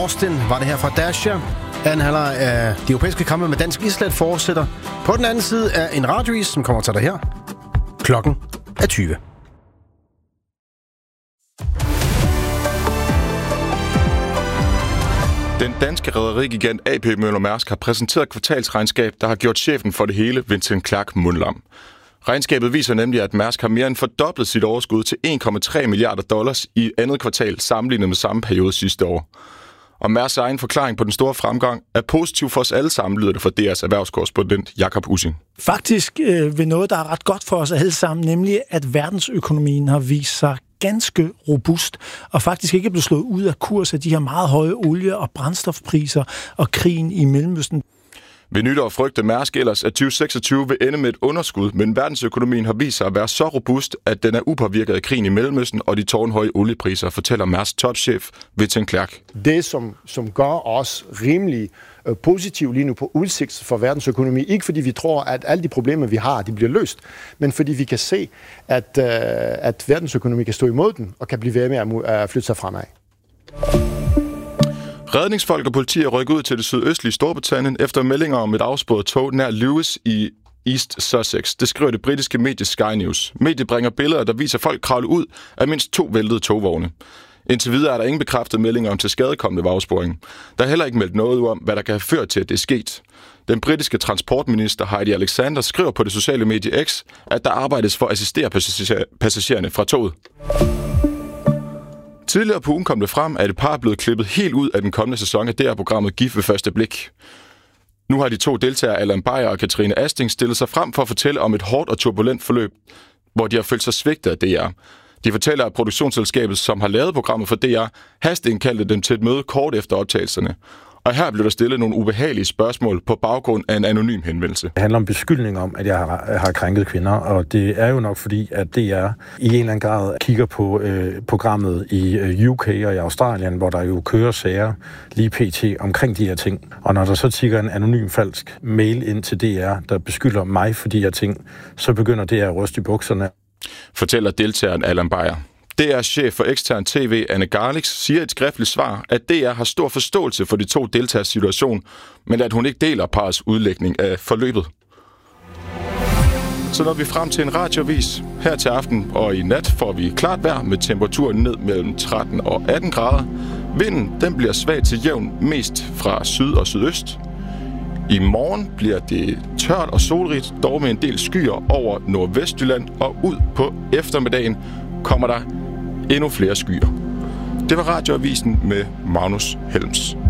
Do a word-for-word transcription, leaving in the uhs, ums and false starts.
Austin var det her fra Dasher. Anden halvleg af de europæiske kampe med dansk islet fortsætter. På den anden side er en radiois, som kommer til dig her. Klokken er tyve. Den danske rederigigant A P Møller Mærsk har præsenteret et kvartalsregnskab, der har gjort chefen for det hele, Vincent Clerc, mundlam. Regnskabet viser nemlig, at Mærsk har mere end fordoblet sit overskud til en komma tre milliarder dollars i andet kvartal sammenlignet med samme periode sidste år. Og Mærsks egen forklaring på den store fremgang er positiv for os alle sammen, lyder det fra D R's erhvervskorrespondent Jakob Ussing. Faktisk øh, ved noget, der er ret godt for os alle sammen, nemlig at verdensøkonomien har vist sig ganske robust, og faktisk ikke er blevet slået ud af kurs af de her meget høje olie- og brændstofpriser og krigen i Mellemøsten. Ved nytår frygter Mærsk ellers, at tyve seksogtyve vil ende med et underskud, men verdensøkonomien har vist sig at være så robust, at den er upåvirket af krigen i Mellemøsten og de tårnhøje oliepriser, fortæller Mærsks topchef Vincent Clerc. Det, som, som gør os rimelig øh, positiv lige nu på udsigt for verdensøkonomi, ikke fordi vi tror, at alle de problemer, vi har, de bliver løst, men fordi vi kan se, at, øh, at verdensøkonomi kan stå imod den og kan blive ved med at, at flytte sig fremad. Redningsfolk og politi er rykket ud til det sydøstlige Storbritannien efter meldinger om et afsporet tog nær Lewis i East Sussex. Det skriver det britiske medie Sky News. Mediet bringer billeder, der viser folk kravle ud af mindst to væltede togvogne. Indtil videre er der ingen bekræftede meldinger om tilskadekomne ved afsporingen. Der er heller ikke meldt noget om, hvad der kan have ført til, at det er sket. Den britiske transportminister Heidi Alexander skriver på det sociale medie X, at der arbejdes for at assistere passagererne fra toget. Tidligere på ugen kom det frem, at et par er blevet klippet helt ud af den kommende sæson af D R-programmet Gift ved første blik. Nu har de to deltagere, Allan Beyer og Katrine Asting, stillet sig frem for at fortælle om et hårdt og turbulent forløb, hvor de har følt sig svigtet af D R. De fortæller, at produktionsselskabet, som har lavet programmet for D R, hasteindkaldte dem til et møde kort efter optagelserne. Og her blev der stillet nogle ubehagelige spørgsmål på baggrund af en anonym henvendelse. Det handler om beskyldning om, at jeg har, har krænket kvinder, og det er jo nok fordi, at D R i en eller anden grad kigger på øh, programmet i øh, U K og i Australien, hvor der jo kører sager lige pt. Omkring de her ting. Og når der så tigger en anonym falsk mail ind til D R, der beskylder mig for de her ting, så begynder D R at ryste i bukserne. Fortæller deltageren Allan Beyer. D R's chef for ekstern tv, Anne Garlix, siger i et skriftligt svar, at D R har stor forståelse for de to deltagers situation, men at hun ikke deler parrets udlægning af forløbet. Så når vi frem til en radiovis. Her til aften og i nat får vi klart vejr med temperaturen ned mellem tretten og atten grader. Vinden den bliver svag til jævn mest fra syd og sydøst. I morgen bliver det tørt og solrigt, dog med en del skyer over Nordvestjylland, og ud på eftermiddagen kommer der endnu flere skyer. Det var radioavisen med Magnus Helms.